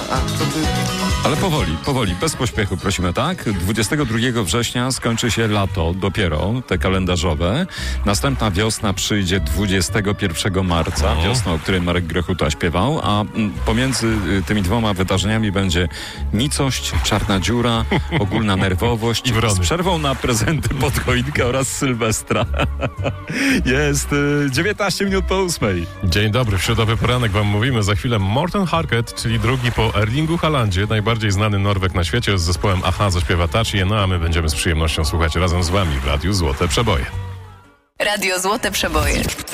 Ale powoli, bez pośpiechu prosimy, tak? 22 września skończy się lato dopiero, te kalendarzowe. Następna wiosna przyjdzie 21 marca, wiosna, o której Marek Grechuta śpiewał, a pomiędzy tymi dwoma wydarzeniami będzie nicość, czarna dziura, ogólna nerwowość z przerwą na prezenty pod choinkę oraz Sylwestra. Jest 19 minut po 8. Dzień dobry, w środowy poranek wam mówimy. Za chwilę Morten Harket, czyli drugi po Erlingu Haalandzie, najbardziej znany Norweg na świecie, z zespołem Aha zaśpiewa Touchy, no a my będziemy z przyjemnością słuchać razem z wami w Radiu Złote Przeboje. Radio Złote Przeboje.